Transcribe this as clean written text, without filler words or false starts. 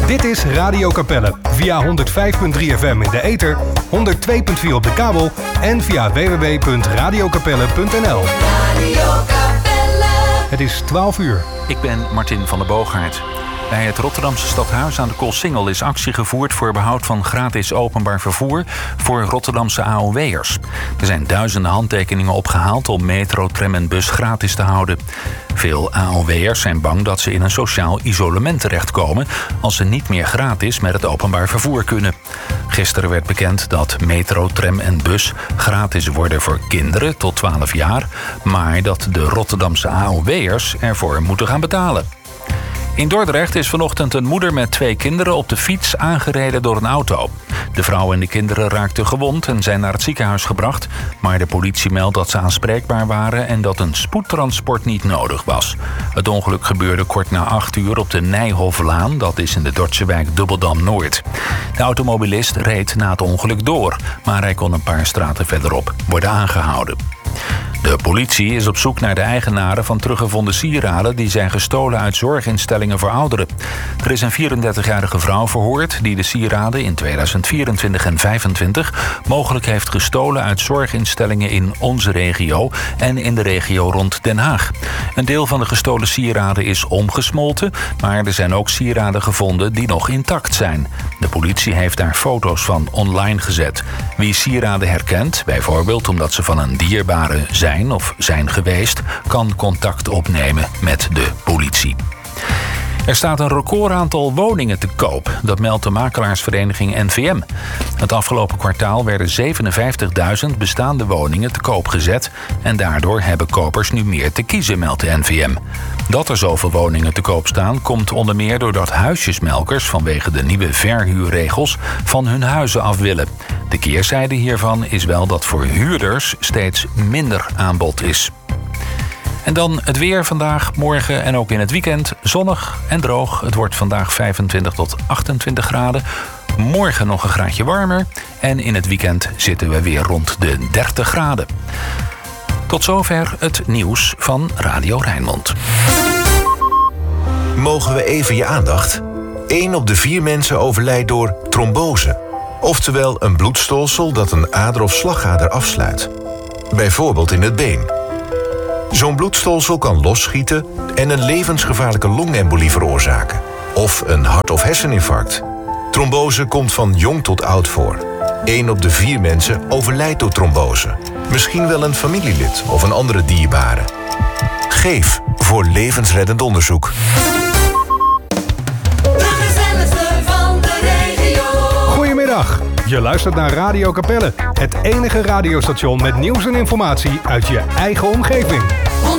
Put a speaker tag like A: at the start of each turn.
A: Dit is Radio Capelle via 105.3 FM in de ether, 102.4 op de kabel en via www.radiocapelle.nl. Het is 12 uur.
B: Ik ben Martin van der Boogaard. Bij het Rotterdamse stadhuis aan de Koolsingel is actie gevoerd voor behoud van gratis openbaar vervoer voor Rotterdamse AOW'ers. Er zijn duizenden handtekeningen opgehaald om metro, tram en bus gratis te houden. Veel AOW'ers zijn bang dat ze in een sociaal isolement terechtkomen als ze niet meer gratis met het openbaar vervoer kunnen. Gisteren werd bekend dat metro, tram en bus gratis worden voor kinderen tot 12 jaar, maar dat de Rotterdamse AOW'ers ervoor moeten gaan betalen. In Dordrecht is vanochtend een moeder met 2 kinderen op de fiets aangereden door een auto. De vrouw en de kinderen raakten gewond en zijn naar het ziekenhuis gebracht, maar de politie meldt dat ze aanspreekbaar waren en dat een spoedtransport niet nodig was. Het ongeluk gebeurde kort na 8 uur op de Nijhoflaan, dat is in de Dordtse wijk Dubbeldam-Noord. De automobilist reed na het ongeluk door, maar hij kon een paar straten verderop worden aangehouden. De politie is op zoek naar de eigenaren van teruggevonden sieraden die zijn gestolen uit zorginstellingen voor ouderen. Er is een 34-jarige vrouw verhoord die de sieraden in 2024 en 2025 mogelijk heeft gestolen uit zorginstellingen in onze regio en in de regio rond Den Haag. Een deel van de gestolen sieraden is omgesmolten, maar er zijn ook sieraden gevonden die nog intact zijn. De politie heeft daar foto's van online gezet. Wie sieraden herkent, bijvoorbeeld omdat ze van een dierbare zijn of zijn geweest, kan contact opnemen met de politie. Er staat een recordaantal woningen te koop, dat meldt de makelaarsvereniging NVM. Het afgelopen kwartaal werden 57.000 bestaande woningen te koop gezet en daardoor hebben kopers nu meer te kiezen, meldt de NVM. Dat er zoveel woningen te koop staan komt onder meer doordat huisjesmelkers vanwege de nieuwe verhuurregels van hun huizen af willen. De keerzijde hiervan is wel dat voor huurders steeds minder aanbod is. En dan het weer vandaag, morgen en ook in het weekend. Zonnig en droog. Het wordt vandaag 25 tot 28 graden. Morgen nog een graadje warmer. En in het weekend zitten we weer rond de 30 graden. Tot zover het nieuws van Radio Rijnmond.
C: Mogen we even je aandacht? 1 op de 4 mensen overlijdt door trombose. Oftewel een bloedstolsel dat een ader of slagader afsluit. Bijvoorbeeld in het been. Zo'n bloedstolsel kan losschieten en een levensgevaarlijke longembolie veroorzaken. Of een hart- of herseninfarct. Trombose komt van jong tot oud voor. 1 op de 4 mensen overlijdt door trombose. Misschien wel een familielid of een andere dierbare. Geef voor levensreddend onderzoek.
D: De gezelligste van de regio.
A: Goedemiddag, je luistert naar Radio Capelle. Het enige radiostation met nieuws en informatie uit je eigen omgeving.